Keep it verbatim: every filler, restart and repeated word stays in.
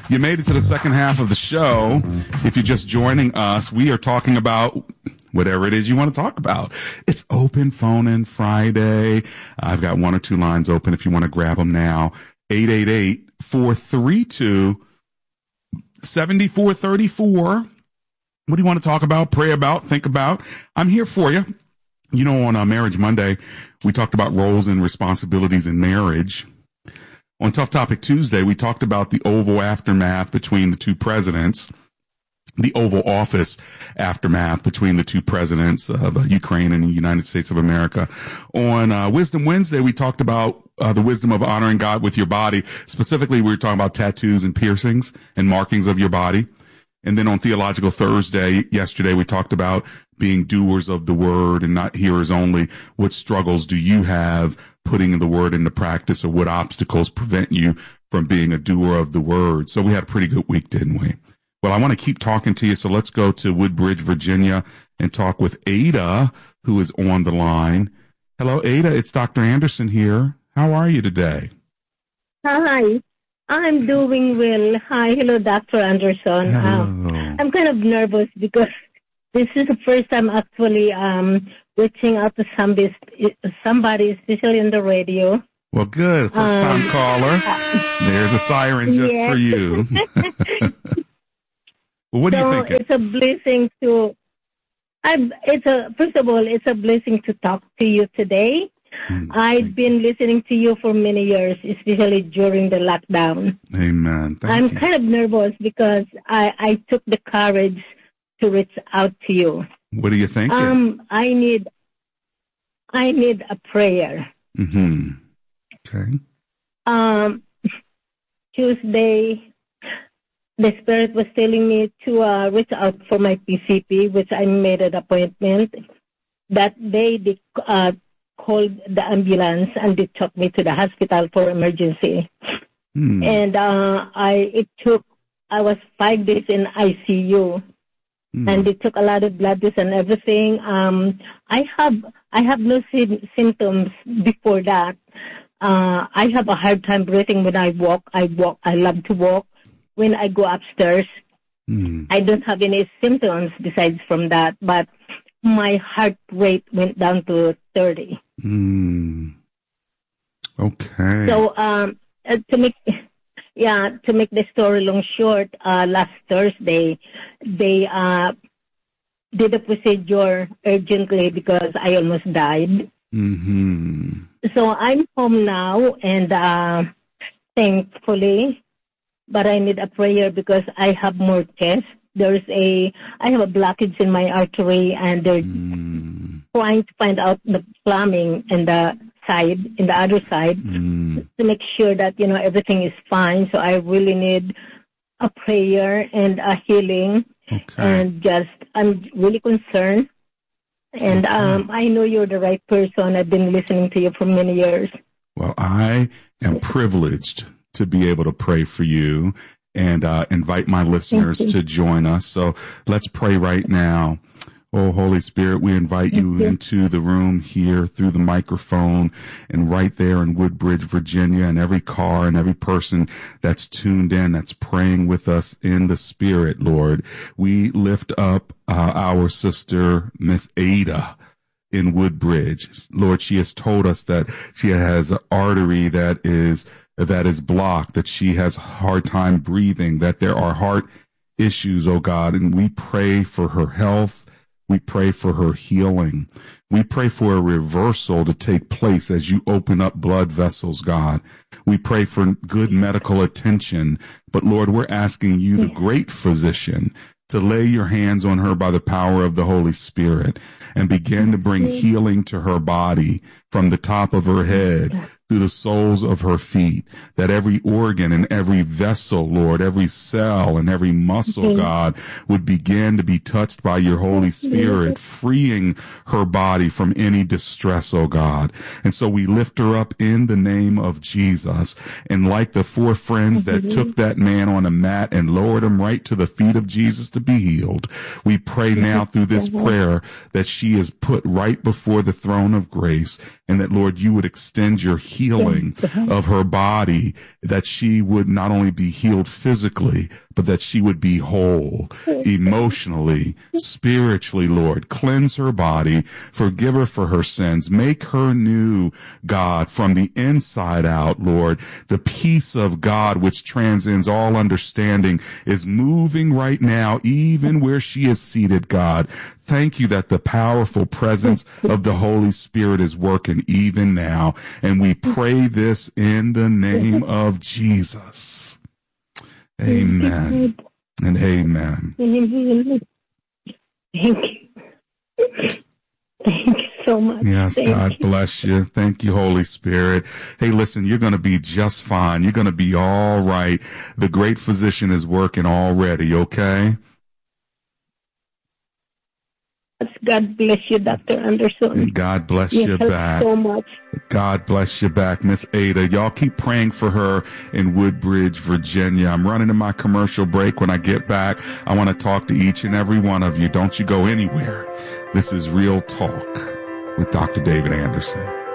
You made it to the second half of the show. If you're just joining us, we are talking about whatever it is you want to talk about. It's Open Phone-In Friday. I've got one or two lines open if you want to grab them now. eight eight eight, four three two, seven four three four. What do you want to talk about, pray about, think about? I'm here for you. You know, on uh, Marriage Monday, we talked about roles and responsibilities in marriage. On Tough Topic Tuesday, we talked about the Oval aftermath between the two presidents, the Oval Office aftermath between the two presidents of uh, Ukraine and the United States of America. On uh, Wisdom Wednesday, we talked about uh, the wisdom of honoring God with your body. Specifically, we were talking about tattoos and piercings and markings of your body. And then on Theological Thursday, yesterday, we talked about being doers of the word and not hearers only. What struggles do you have putting the word into practice, or what obstacles prevent you from being a doer of the word? So we had a pretty good week, didn't we? Well, I want to keep talking to you, so let's go to Woodbridge, Virginia, and talk with Ada, who is on the line. Hello, Ada. It's Doctor Anderson here. How are you today? Hi. I'm doing well. Hi. Hello, Doctor Anderson. Hello. Uh, I'm kind of nervous because this is the first time actually um, reaching out to somebody, somebody, especially on the radio. Well, good. First time um, caller. There's a siren just yes. for you. Well, what so do you think? It's a blessing to, I, it's a, first of all, it's a blessing to talk to you today. Mm, I've been listening to you for many years, especially during the lockdown. Amen. Thank I'm you. kind of nervous because I, I took the courage to reach out to you. What do you think? Um, I need, I need a prayer. Mm-hmm. Okay. Um, Tuesday, the Spirit was telling me to uh, reach out for my P C P, which I made an appointment. That day, they uh, called the ambulance and they took me to the hospital for emergency. Mm. And uh, I, it took, I was five days in I C U. Mm. And they took a lot of blood tests and everything. Um, I have, I have no sy- symptoms before that. Uh, I have a hard time breathing when I walk. I walk. I love to walk. When I go upstairs, mm. I don't have any symptoms besides from that. But my heart rate went down to thirty. Mm. Okay. So um, uh, to make, yeah, to make the story long short, uh, last Thursday, they uh, did a procedure urgently because I almost died. Mm-hmm. So I'm home now, and uh, thankfully, but I need a prayer because I have more tests. There's a, I have a blockage in my artery, and they're mm. trying to find out the plumbing in the side, in the other side, mm. to make sure that, you know, everything is fine. So I really need a prayer and a healing. Okay. And just, I'm really concerned. And okay. um, I know you're the right person. I've been listening to you for many years. Well, I am privileged to be able to pray for you and uh, invite my listeners to join us. So let's pray right now. Oh, Holy Spirit, we invite you, you into the room here through the microphone and right there in Woodbridge, Virginia, and every car and every person that's tuned in, that's praying with us in the Spirit, Lord. We lift up uh, our sister, Miss Ada, in Woodbridge. Lord, she has told us that she has an artery that is that is blocked, that she has a hard time breathing, that there are heart issues, oh God, and we pray for her health. We pray for her healing. We pray for a reversal to take place as you open up blood vessels, God. We pray for good medical attention. But Lord, we're asking you, the great physician, to lay your hands on her by the power of the Holy Spirit and begin to bring healing to her body from the top of her head through the soles of her feet, that every organ and every vessel, Lord, every cell and every muscle, God, would begin to be touched by your Holy Spirit, freeing her body from any distress, oh God. And so we lift her up in the name of Jesus. And like the four friends that took that man on a mat and lowered him right to the feet of Jesus to be healed, we pray now through this prayer that she is put right before the throne of grace, and that, Lord, you would extend your healing healing of her body, that she would not only be healed physically, but that she would be whole emotionally, spiritually, Lord. Cleanse her body, forgive her for her sins, make her new, God, from the inside out, Lord. The peace of God, which transcends all understanding, is moving right now, even where she is seated, God. Thank you that the powerful presence of the Holy Spirit is working even now. And we pray this in the name of Jesus. Amen and amen. Thank you. Thank you so much. Yes, Thank God you. bless you. Thank you, Holy Spirit. Hey, listen, you're going to be just fine. You're going to be all right. The great physician is working already, okay? God bless you, Doctor Anderson. And God bless you, you back. so much. God bless you back, Miss Ada. Y'all keep praying for her in Woodbridge, Virginia. I'm running to my commercial break. When I get back, I want to talk to each and every one of you. Don't you go anywhere. This is Real Talk with Doctor David Anderson.